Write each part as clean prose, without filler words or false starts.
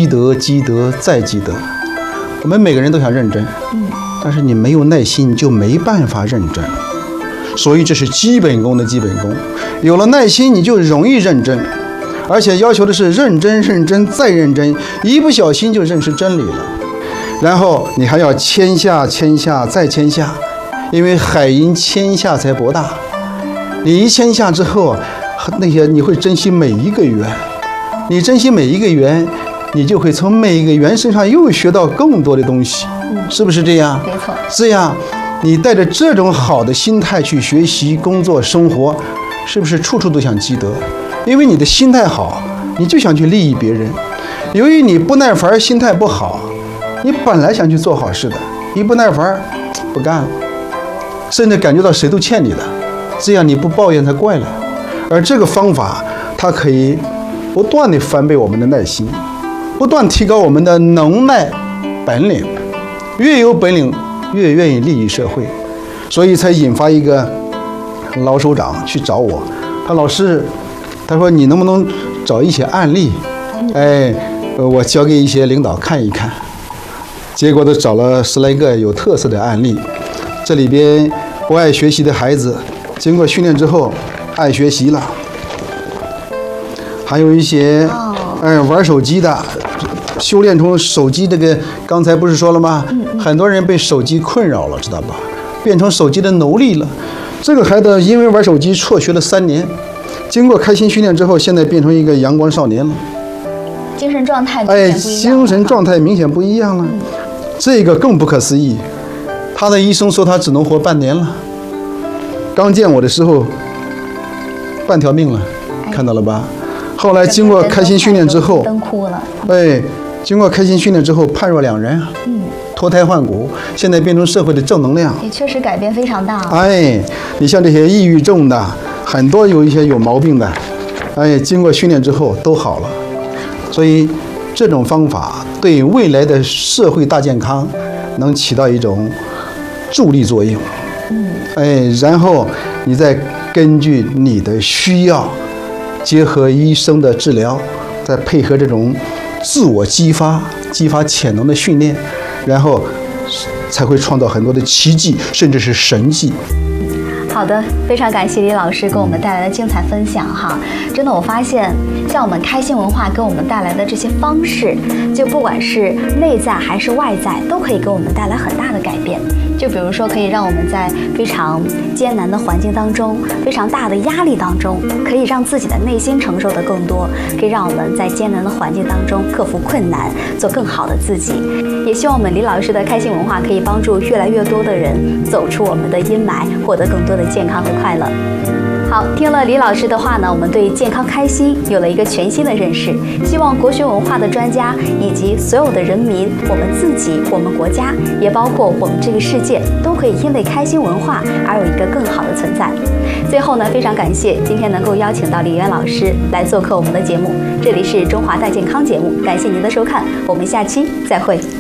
得，积德，再积德。我们每个人都想认真，但是你没有耐心，你就没办法认真。所以这是基本功的基本功。有了耐心，你就容易认真，而且要求的是认真、认真再认真，一不小心就认识真理了。然后你还要谦下、谦下再谦下，因为海因谦下才博大。你一谦下之后，你会珍惜每一个缘，你珍惜每一个缘，你就会从每一个缘身上又学到更多的东西，是不是这样？ 没错。 这样，你带着这种好的心态去学习、工作、生活，是不是处处都想积德？因为你的心态好，你就想去利益别人。由于你不耐烦，心态不好，你本来想去做好事的，一不耐烦，不干了，甚至感觉到谁都欠你的，这样你不抱怨才怪了。而这个方法，它可以不断地翻倍我们的耐心，不断提高我们的能耐本领。越有本领，越愿意利益社会，所以才引发一个老首长去找我，他老师，他说你能不能找一些案例，我交给一些领导看一看。结果都找了10来个有特色的案例，这里边不爱学习的孩子，经过训练之后爱学习了，还有一些玩手机的，修炼成手机这个，刚才不是说了吗？很多人被手机困扰了，知道吧？变成手机的奴隶了。这个孩子因为玩手机辍学了3年，经过开心训练之后，现在变成一个阳光少年了。 精神状态明显不一样。 精神状态明显不一样了。这个更不可思议，他的医生说他只能活半年了。刚见我的时候，半条命了，看到了吧？后来经过开心训练之后， 灯哭了。 经过开心训练之后，判若两人，脱胎换骨，现在变成社会的正能量。 也确实改变非常大。 你像这些抑郁症的，很多有一些有毛病的，经过训练之后都好了。所以这种方法对未来的社会大健康能起到一种助力作用。然后你再根据你的需要，结合医生的治疗，再配合这种自我激发潜能的训练，然后才会创造很多的奇迹，甚至是神迹。 好的，非常感谢李老师给我们带来的精彩分享哈！真的，我发现像我们开心文化给我们带来的这些方式，就不管是内在还是外在，都可以给我们带来很大的改变。就比如说，可以让我们在非常艰难的环境当中，非常大的压力当中，可以让自己的内心承受的更多，可以让我们在艰难的环境当中克服困难，做更好的自己。也希望我们李老师的开心文化可以帮助越来越多的人走出我们的阴霾，获得更多的健康和快乐。好，听了李老师的话呢，我们对健康开心有了一个全新的认识。希望国学文化的专家以及所有的人民，我们自己、我们国家，也包括我们这个世界，都可以因为开心文化而有一个更好的存在。最后呢，非常感谢今天能够邀请到李渊老师来做客我们的节目。这里是中华大健康节目，感谢您的收看，我们下期再会。 360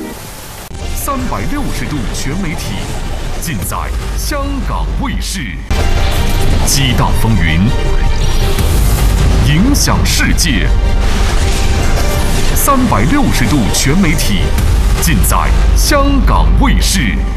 度全媒体，尽在香港卫视。激荡风云，影响世界。360度全媒体，尽在香港卫视。